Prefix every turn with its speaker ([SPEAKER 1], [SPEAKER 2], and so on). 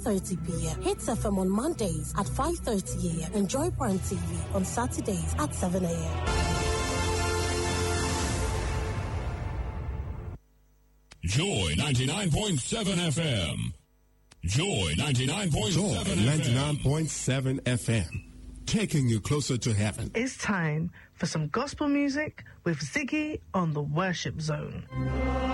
[SPEAKER 1] 7:30 p.m. Hits FM on Mondays at 5:30 a.m. and Joy Prime TV on Saturdays at 7 a.m.
[SPEAKER 2] Joy 99.7 FM. Joy
[SPEAKER 3] 99.7 FM. Taking you closer to heaven.
[SPEAKER 4] It's time for some gospel music with Ziggy on the Worship Zone.